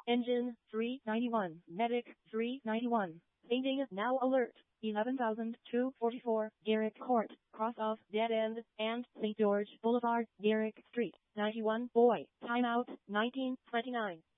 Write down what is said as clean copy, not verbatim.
Engine 391. Medic 391. Painting now alert. 11,244. Garrick Court. Cross of Dead End and St. George Boulevard. Garrick Street. 91. Boy. Timeout 1929.